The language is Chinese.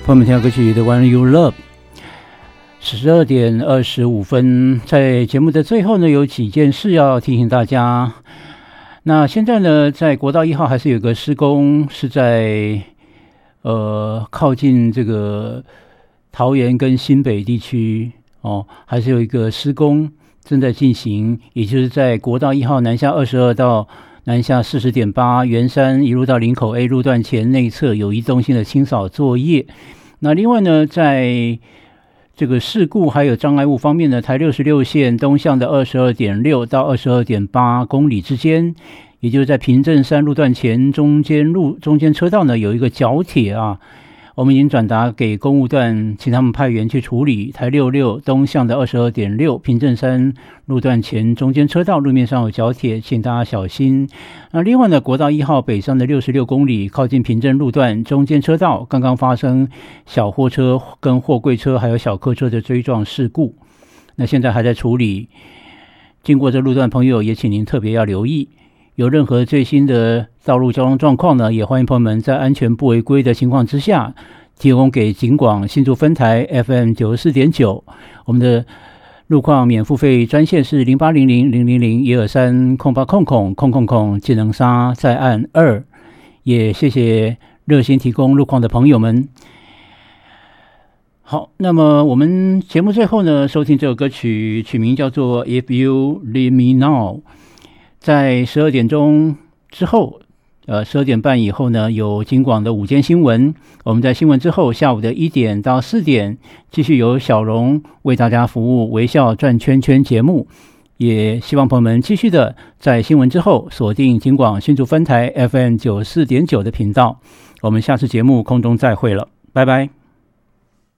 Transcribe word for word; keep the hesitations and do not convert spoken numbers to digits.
朋友们听到歌曲 The One You Love， 十二点二十五分，在节目的最后呢，有几件事要提醒大家。那现在呢，在国道一号还是有个施工，是在呃靠近这个桃园跟新北地区哦，还是有一个施工正在进行，也就是在国道一号南下二十二到南下 四十点八 圆山一路到林口 A 路段前内侧有移动性的清扫作业。那另外呢，在这个事故还有障碍物方面呢，台六十六线东向的 二十二点六 到 二十二点八 公里之间，也就是在平镇山路段前中间路中间车道呢有一个角铁啊，我们已经转达给公务段，请他们派员去处理。台六六东向的 二十二点六 平镇山路段前中间车道路面上有角铁，请大家小心。那另外呢，国道一号北上的六十六公里靠近平镇路段中间车道刚刚发生小货车跟货柜车还有小客车的追撞事故，那现在还在处理，经过这路段朋友也请您特别要留意。有任何最新的道路交通状况呢，也欢迎朋友们在安全不违规的情况之下提供给警广新竹分台 F M 九十四点九， 我们的路况免付费专线是零八零零零零零一二三空八空空空空空技能杀再按二，也谢谢热心提供路况的朋友们。好，那么我们节目最后呢，收听这首歌曲，曲名叫做 If You Leave Me Now。在十二点钟之后，呃，十二点半以后呢，有警广的午间新闻。我们在新闻之后，下午的一点到四点，继续由小荣为大家服务微笑转圈圈节目。也希望朋友们继续的在新闻之后锁定警广新竹分台 F M 九十四点九 的频道。我们下次节目空中再会了，拜拜。